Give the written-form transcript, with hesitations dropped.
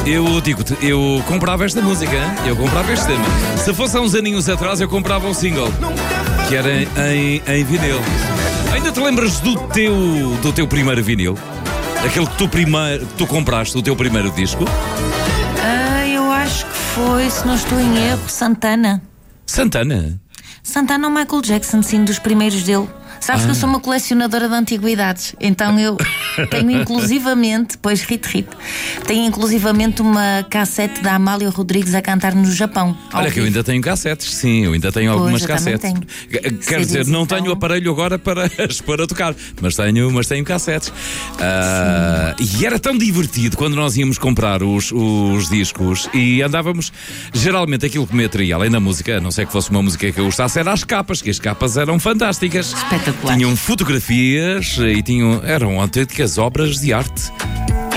Eu digo-te, eu comprava esta música, eu comprava este tema. Se fosse há uns aninhos atrás, eu comprava o single, que era em vinil. Ainda te lembras do teu primeiro vinil? Aquele que tu compraste, o teu primeiro disco? Eu acho que foi, se não estou em erro, Santana. Santana? Santana ou Michael Jackson, sim, dos primeiros dele. Sabes que eu sou uma colecionadora de antiguidades. Então eu tenho inclusivamente, pois hit, tenho inclusivamente uma cassete da Amália Rodrigues a cantar no Japão. Olha que eu ainda tenho cassetes, sim, eu ainda tenho algumas cassetes. Quer dizer, não tenho o aparelho agora para tocar, mas tenho cassetes. E era tão divertido quando nós íamos comprar os discos e andávamos, geralmente aquilo que me atraía, além da música, a não ser que fosse uma música que eu gostasse, era as capas, que as capas eram fantásticas. Espetacular. Tinham fotografias e eram autênticas obras de arte.